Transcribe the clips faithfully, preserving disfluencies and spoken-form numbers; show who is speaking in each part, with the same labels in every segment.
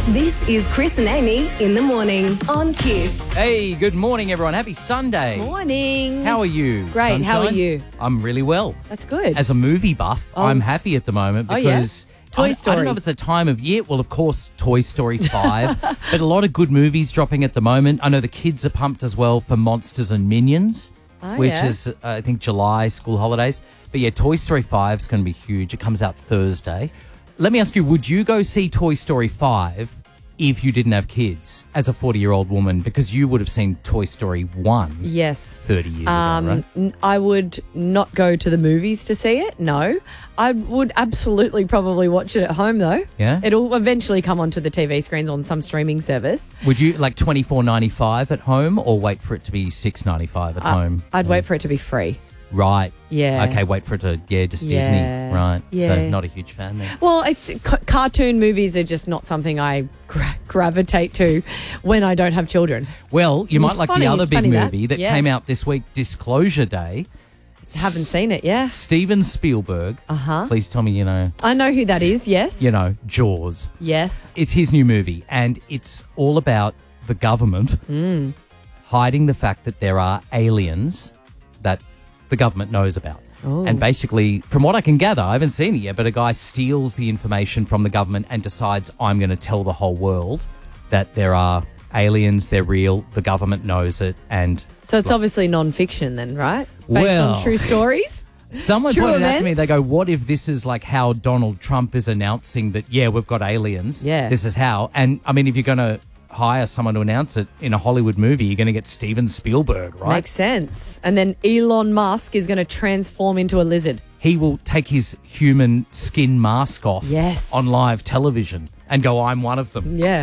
Speaker 1: This is Chris and Amy in the morning on Kiss.
Speaker 2: Hey, good morning, everyone. Happy Sunday.
Speaker 3: Morning.
Speaker 2: How are you?
Speaker 3: Great.
Speaker 2: Sunshine?
Speaker 3: How are you?
Speaker 2: I'm really well.
Speaker 3: That's good.
Speaker 2: As a movie buff,
Speaker 3: Oh.
Speaker 2: I'm happy at the moment
Speaker 3: Oh, yeah?
Speaker 2: because
Speaker 3: Toy
Speaker 2: I, I
Speaker 3: Story.
Speaker 2: don't know if it's a time of year. Well, of course, Toy Story five, but a lot of good movies dropping at the moment. I know the kids are pumped as well for Monsters and Minions,
Speaker 3: Oh,
Speaker 2: which
Speaker 3: yeah.
Speaker 2: is, uh, I think, July, school holidays. But yeah, Toy Story five is going to be huge. It comes out Thursday. Let me ask you, would you go see Toy Story five if you didn't have kids as a forty-year-old woman? Because you would have seen Toy Story one
Speaker 3: Yes.
Speaker 2: thirty years
Speaker 3: Um,
Speaker 2: ago, right?
Speaker 3: n- I would not go to the movies to see it, no. I would absolutely probably watch it at home, though.
Speaker 2: Yeah?
Speaker 3: It'll eventually come onto the T V screens on some streaming service.
Speaker 2: Would you like twenty-four ninety-five at home or wait for it to be six ninety-five at
Speaker 3: I-
Speaker 2: home?
Speaker 3: I'd wait for it to be free.
Speaker 2: Right.
Speaker 3: Yeah.
Speaker 2: Okay, wait for it to, yeah, just
Speaker 3: Yeah.
Speaker 2: Disney. Right. So
Speaker 3: Yeah.
Speaker 2: not a huge fan there.
Speaker 3: Well, it's c- cartoon movies are just not something I gra- gravitate to when I don't have children.
Speaker 2: Well, you might like
Speaker 3: Funny-
Speaker 2: the other big
Speaker 3: funny that.
Speaker 2: movie that
Speaker 3: Yeah.
Speaker 2: came out this week, Disclosure Day.
Speaker 3: Haven't seen it, yeah.
Speaker 2: Steven Spielberg.
Speaker 3: Uh-huh.
Speaker 2: Please tell me you know,
Speaker 3: I know who that is, yes.
Speaker 2: you know, Jaws.
Speaker 3: Yes.
Speaker 2: It's his new movie, and it's all about the government
Speaker 3: Mm.
Speaker 2: hiding the fact that there are aliens that the government knows about.
Speaker 3: Oh.
Speaker 2: And basically, from what I can gather, I haven't seen it yet, but a guy steals the information from the government and decides, I'm going to tell the whole world that there are aliens, they're real, the government knows it, and
Speaker 3: So it's obviously non-fiction then, right? Based
Speaker 2: Well-
Speaker 3: on true stories?
Speaker 2: someone
Speaker 3: True
Speaker 2: pointed out to me,
Speaker 3: events?
Speaker 2: they go, what if this is like how Donald Trump is announcing that, yeah, we've got aliens.
Speaker 3: Yeah.
Speaker 2: This is how. And, I mean, if you're going to hire someone to announce it in a Hollywood movie, you're going to get Steven Spielberg, right?
Speaker 3: Makes sense. And then Elon Musk is going to transform into a lizard.
Speaker 2: He will take his human skin mask off
Speaker 3: Yes.
Speaker 2: on live television and go, I'm one of them.
Speaker 3: Yeah.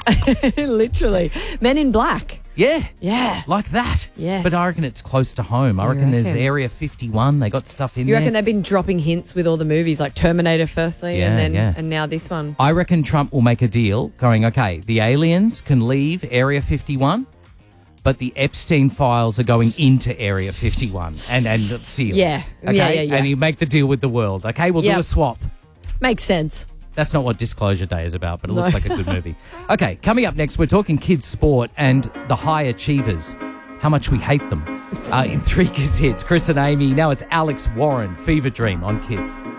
Speaker 3: Literally. Men in Black.
Speaker 2: Yeah.
Speaker 3: Yeah.
Speaker 2: Like that.
Speaker 3: Yes.
Speaker 2: But I reckon it's close to home. I
Speaker 3: You
Speaker 2: reckon, there's
Speaker 3: reckon?
Speaker 2: Area fifty-one. They got stuff in
Speaker 3: You
Speaker 2: there.
Speaker 3: reckon they've been dropping hints with all the movies, like Terminator firstly,
Speaker 2: Yeah,
Speaker 3: and then
Speaker 2: yeah.
Speaker 3: and now this one?
Speaker 2: I reckon Trump will make a deal going, okay, the aliens can leave Area fifty-one, but the Epstein files are going into Area fifty-one and, and it's sealed.
Speaker 3: Yeah.
Speaker 2: Okay?
Speaker 3: Yeah, yeah, yeah.
Speaker 2: And you make the deal with the world. Okay, we'll do
Speaker 3: Yep.
Speaker 2: a swap.
Speaker 3: Makes sense.
Speaker 2: That's not what Disclosure Day is about, but it
Speaker 3: No.
Speaker 2: looks like a good movie. Okay, coming up next, we're talking kids' sport and the high achievers, how much we hate them. Uh, in three Kiss Hits, Chris and Amy. Now it's Alex Warren, Fever Dream on Kiss.